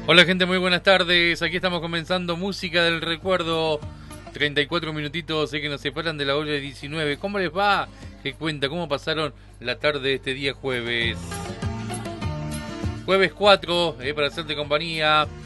Hola gente, muy buenas tardes. Aquí estamos comenzando Música del Recuerdo. 34 minutitos que nos separan de la hora de 19. ¿Cómo les va? ¿Qué cuenta? ¿Cómo pasaron la tarde de este día jueves? Jueves 4, para hacerte compañía.